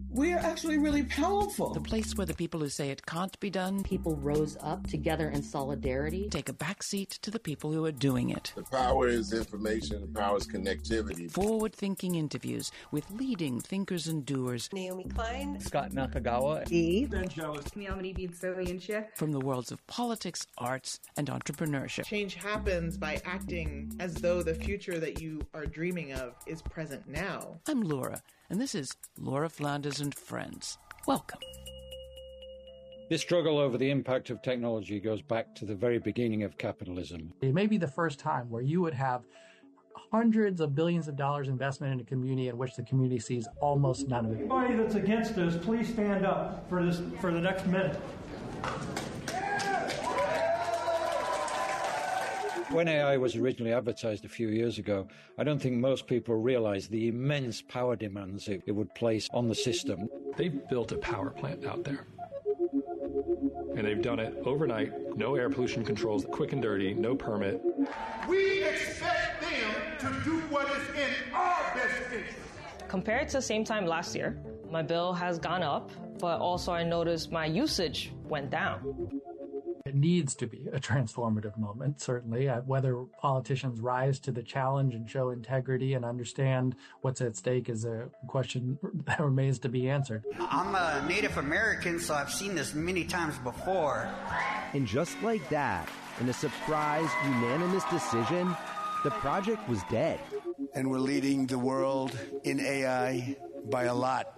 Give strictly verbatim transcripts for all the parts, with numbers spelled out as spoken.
We are actually really powerful. The place where the people who say it can't be done, people rose up together in solidarity, take a backseat to the people who are doing it. The power is information. The power is connectivity. Forward-thinking interviews with leading thinkers and doers. Naomi Klein. Scott Nakagawa. Eve. From the worlds of politics, arts, and entrepreneurship. Change happens by acting as though the future that you are dreaming of is present now. I'm Laura, and this is Laura Flanders and Friends. Welcome. This struggle over the impact of technology goes back to the very beginning of capitalism. It may be the first time where you would have hundreds of billions of dollars investment in a community in which the community sees almost none of it. Anybody that's against us, please stand up for this for the next minute. When A I was originally advertised a few years ago, I don't think most people realized the immense power demands it, it would place on the system. They've built a power plant out there. And they've done it overnight, no air pollution controls, quick and dirty, no permit. We expect them to do what is in our best interest. Compared to the same time last year, my bill has gone up, but also I noticed my usage went down. It needs to be a transformative moment, certainly. Uh, whether politicians rise to the challenge and show integrity and understand what's at stake is a question that remains to be answered. I'm a Native American, so I've seen this many times before. And just like that, in a surprise, unanimous decision, the project was dead. And we're leading the world in A I by a lot.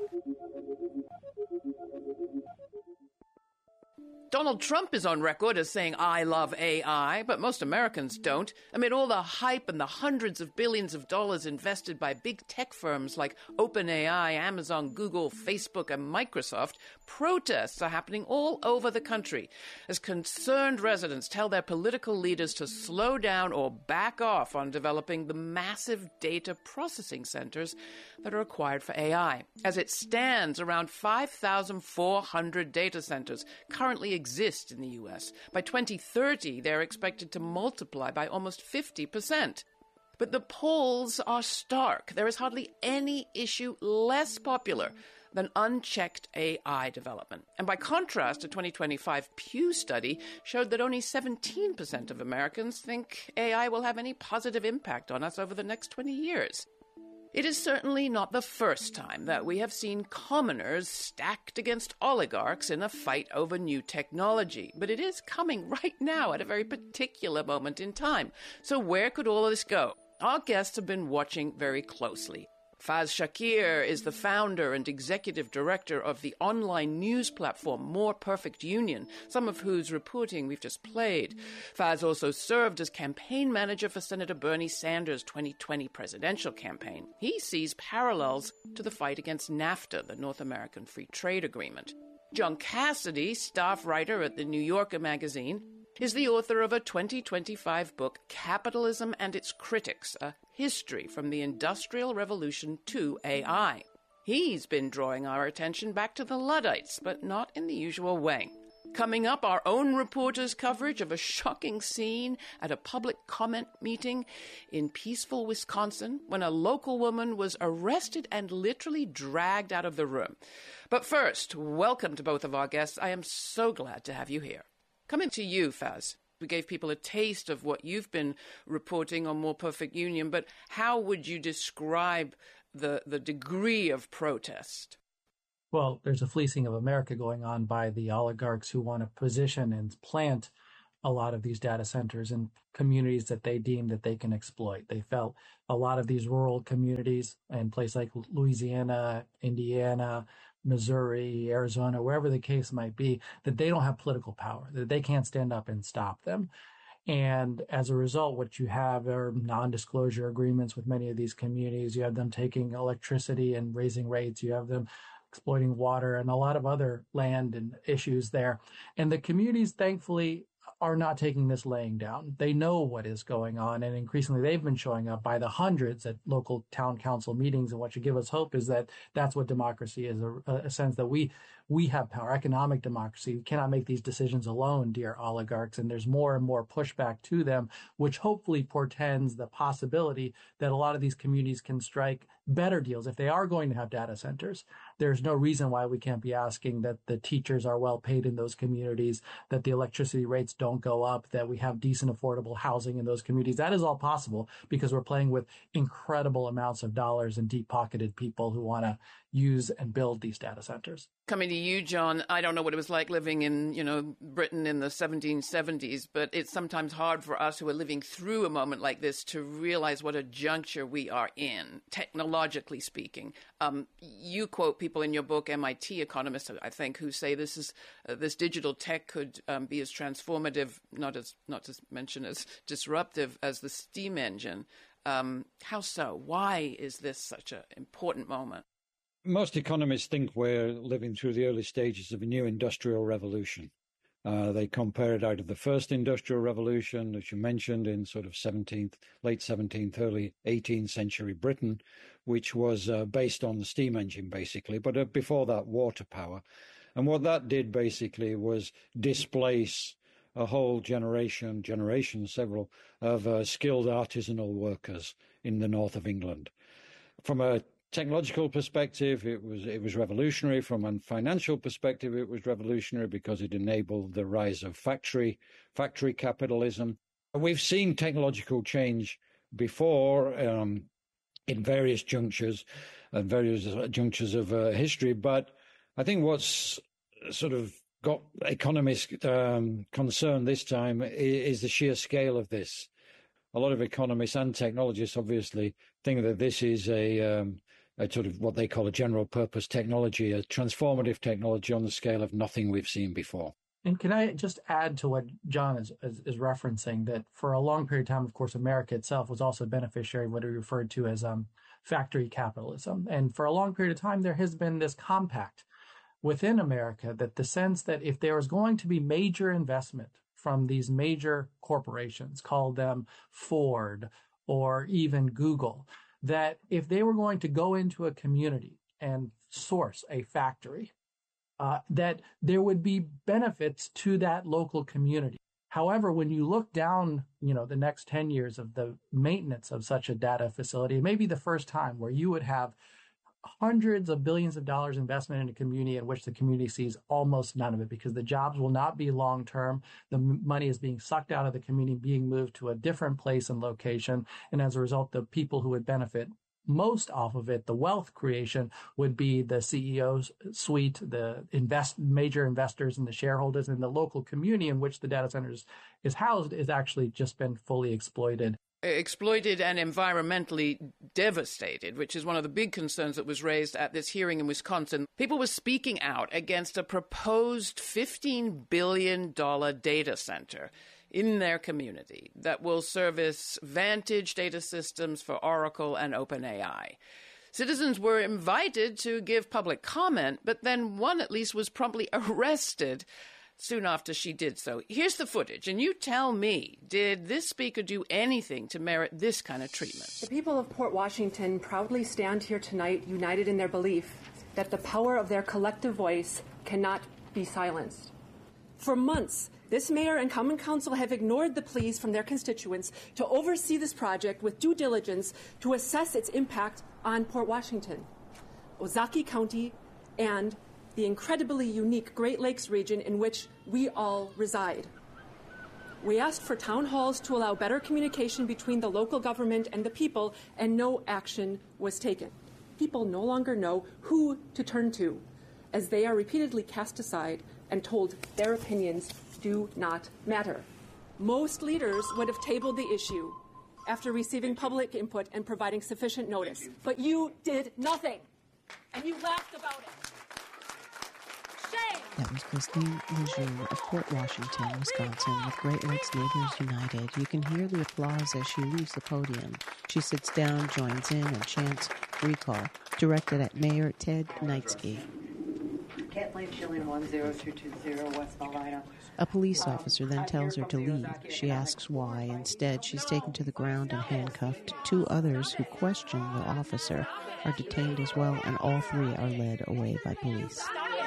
Donald Trump is on record as saying, I love A I, but most Americans don't. Amid all the hype and the hundreds of billions of dollars invested by big tech firms like OpenAI, Amazon, Google, Facebook, and Microsoft, protests are happening all over the country as concerned residents tell their political leaders to slow down or back off on developing the massive data processing centers that are required for A I. As it stands, around five thousand four hundred data centers currently exist in the U S. By twenty thirty, they're expected to multiply by almost fifty percent. But the polls are stark. There is hardly any issue less popular than unchecked A I development. And by contrast, a twenty twenty-five Pew study showed that only seventeen percent of Americans think A I will have any positive impact on us over the next twenty years. It is certainly not the first time that we have seen commoners stacked against oligarchs in a fight over new technology, but it is coming right now at a very particular moment in time. So where could all of this go? Our guests have been watching very closely. Faz Shakir is the founder and executive director of the online news platform More Perfect Union, some of whose reporting we've just played. Faz also served as campaign manager for Senator Bernie Sanders' twenty twenty presidential campaign. He sees parallels to the fight against NAFTA, the North American Free Trade Agreement. John Cassidy, staff writer at the New Yorker magazine, is the author of a twenty twenty-five book, Capitalism and Its Critics, a history from the Industrial Revolution to A I. He's been drawing our attention back to the Luddites, but not in the usual way. Coming up, our own reporters' coverage of a shocking scene at a public comment meeting in peaceful Wisconsin when a local woman was arrested and literally dragged out of the room. But first, welcome to both of our guests. I am so glad to have you here. Coming to you, Faz. We gave people a taste of what you've been reporting on More Perfect Union, but how would you describe the, the degree of protest? Well, there's a fleecing of America going on by the oligarchs who want to position and plant a lot of these data centers in communities that they deem that they can exploit. They felt a lot of these rural communities in places like Louisiana, Indiana, Missouri, Arizona, wherever the case might be, that they don't have political power, that they can't stand up and stop them. And as a result, what you have are non-disclosure agreements with many of these communities. You have them taking electricity and raising rates. You have them exploiting water and a lot of other land and issues there. And the communities, thankfully, are not taking this laying down. They know what is going on, and increasingly they've been showing up by the hundreds at local town council meetings. And what should give us hope is that that's what democracy is, a, a sense that we we have power, economic democracy. We cannot make these decisions alone, dear oligarchs, and there's more and more pushback to them, which hopefully portends the possibility that a lot of these communities can strike better deals. If they are going to have data centers, there's no reason why we can't be asking that the teachers are well paid in those communities, that the electricity rates don't go up, that we have decent, affordable housing in those communities. That is all possible because we're playing with incredible amounts of dollars and deep-pocketed people who want to use and build these data centers. Coming to you, John, I don't know what it was like living in, you know, Britain in the seventeen seventies, but it's sometimes hard for us who are living through a moment like this to realize what a juncture we are in, technologically speaking. Um, you quote people in your book, M I T economists, I think, who say this is uh, this digital tech could um, be as transformative, not as not to mention as disruptive as the steam engine. Um, how so? Why is this such an important moment? Most economists think we're living through the early stages of a new industrial revolution. Uh, they compare it out of the first industrial revolution, as you mentioned, in sort of seventeenth, late seventeenth, early eighteenth century Britain, which was uh, based on the steam engine, basically, but uh, before that, water power. And what that did, basically, was displace a whole generation, generation, several, of uh, skilled artisanal workers in the north of England. From a technological perspective, it was it was revolutionary. From a financial perspective, it was revolutionary because it enabled the rise of factory factory capitalism. We've seen technological change before um, in various junctures, uh, various junctures of uh, history, but I think what's sort of got economists um, concerned this time is, is the sheer scale of this. A lot of economists and technologists obviously think that this is a um, a sort of what they call a general purpose technology, a transformative technology on the scale of nothing we've seen before. And can I just add to what John is, is, is referencing, that for a long period of time, of course, America itself was also a beneficiary of what he referred to as um, factory capitalism. And for a long period of time, there has been this compact within America that the sense that if there was going to be major investment from these major corporations, call them Ford or even Google, that if they were going to go into a community and source a factory, uh, that there would be benefits to that local community. However, when you look down, you know, the next ten years of the maintenance of such a data facility, it may be the first time where you would have hundreds of billions of dollars investment in a community in which the community sees almost none of it, because the jobs will not be long-term. The m- money is being sucked out of the community, being moved to a different place and location. And as a result, the people who would benefit most off of it, the wealth creation, would be the C E O's suite, the invest major investors and the shareholders, and the local community in which the data centers is housed is actually just been fully exploited. Exploited and environmentally devastated, which is one of the big concerns that was raised at this hearing in Wisconsin. People were speaking out against a proposed fifteen billion dollars data center in their community that will service Vantage data systems for Oracle and OpenAI. Citizens were invited to give public comment, but then one at least was promptly arrested soon after she did so. Here's the footage, and you tell me, did this speaker do anything to merit this kind of treatment? The people of Port Washington proudly stand here tonight, united in their belief that the power of their collective voice cannot be silenced. For months, this mayor and common council have ignored the pleas from their constituents to oversee this project with due diligence to assess its impact on Port Washington, Ozaukee County, and the incredibly unique Great Lakes region in which we all reside. We asked for town halls to allow better communication between the local government and the people, and no action was taken. People no longer know who to turn to, as they are repeatedly cast aside and told their opinions do not matter. Most leaders would have tabled the issue after receiving public input and providing sufficient notice, but you did nothing, and you laughed about it. That was Christine Lejeune of Port Washington, Wisconsin, with Great Lakes Neighbors United. You can hear the applause as she leaves the podium. She sits down, joins in, and chants "Recall," directed at Mayor Ted Knightsky. Kathleen Schilling, one zero two two zero, West Malvina. A police officer then tells her to leave. She asks why. Instead, she's taken to the ground and handcuffed. Two others who question the officer are detained as well, and all three are led away by police.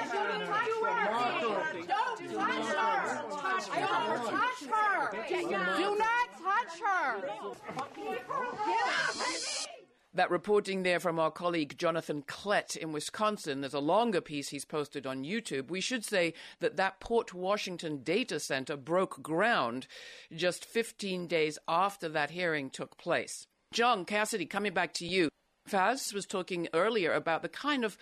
Do not touch her! That reporting there from our colleague Jonathan Klett in Wisconsin. There's a longer piece he's posted on YouTube. We should say that that Port Washington data center broke ground just fifteen days after that hearing took place. John Cassidy, coming back to you. Faz was talking earlier about the kind of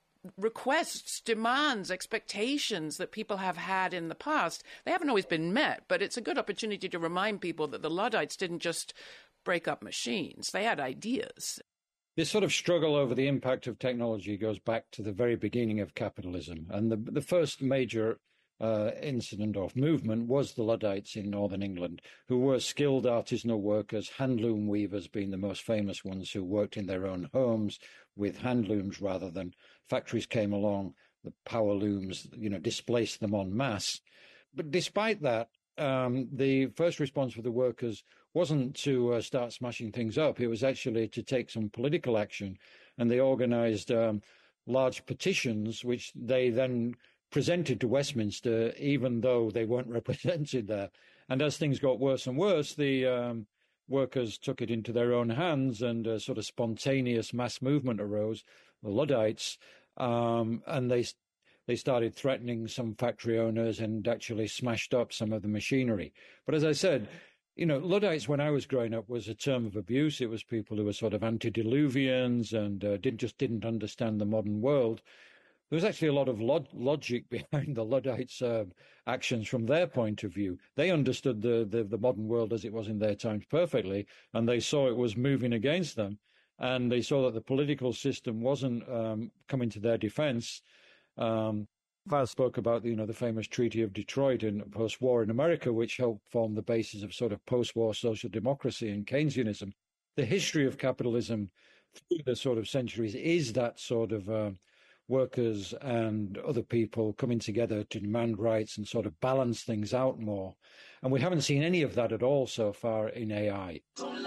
requests, demands, expectations that people have had in the past. They haven't always been met, but it's a good opportunity to remind people that the Luddites didn't just break up machines. They had ideas. This sort of struggle over the impact of technology goes back to the very beginning of capitalism. And the, the first major uh, incident of movement was the Luddites in northern England, who were skilled artisanal workers, handloom weavers being the most famous ones, who worked in their own homes with handlooms rather than factories came along. The power looms, you know, displaced them en masse. But despite that, um, the first response for the workers wasn't to uh, start smashing things up. It was actually to take some political action, and they organized um, large petitions, which they then presented to Westminster, even though they weren't represented there. And as things got worse and worse, the um, workers took it into their own hands, and a sort of spontaneous mass movement arose, the Luddites, um, and they they started threatening some factory owners and actually smashed up some of the machinery. But as I said, you know, Luddites, when I was growing up, was a term of abuse. It was people who were sort of antediluvians and uh, did, just didn't understand the modern world. There was actually a lot of log- logic behind the Luddites' uh, actions from their point of view. They understood the, the, the modern world as it was in their times perfectly, and they saw it was moving against them. And they saw that the political system wasn't um, coming to their defense. Um, Faz spoke about, you know, the famous Treaty of Detroit in post-war in America, which helped form the basis of sort of post-war social democracy and Keynesianism. The history of capitalism through the sort of centuries is that sort of uh, workers and other people coming together to demand rights and sort of balance things out more. And we haven't seen any of that at all so far in A I.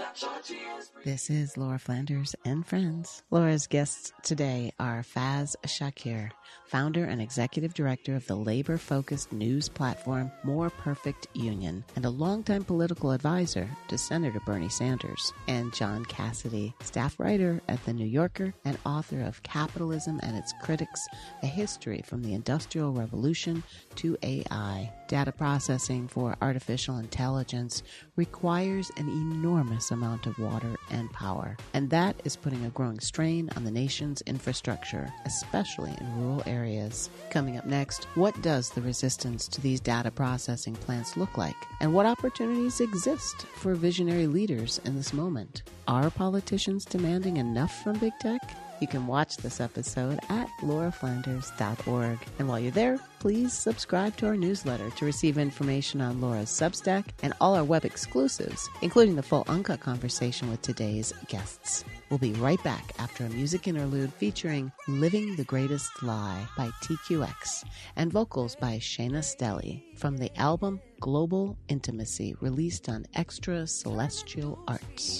This is Laura Flanders and friends. Laura's guests today are Faz Shakir, founder and executive director of the labor-focused news platform More Perfect Union, and a longtime political advisor to Senator Bernie Sanders, and John Cassidy, staff writer at The New Yorker and author of Capitalism and Its Critics, A History from the Industrial Revolution to A I. Data processing for artificial intelligence requires an enormous amount of water and power, and that is putting a growing strain on the nation's infrastructure, especially in rural areas. Coming up next, what does the resistance to these data processing plants look like, and what opportunities exist for visionary leaders in this moment? Are politicians demanding enough from big tech? You can watch this episode at laura flanders dot org. And while you're there, please subscribe to our newsletter to receive information on Laura's Substack and all our web exclusives, including the full uncut conversation with today's guests. We'll be right back after a music interlude featuring Living the Greatest Lie by T Q X and vocals by Shayna Stelly from the album Global Intimacy, released on Extra Celestial Arts.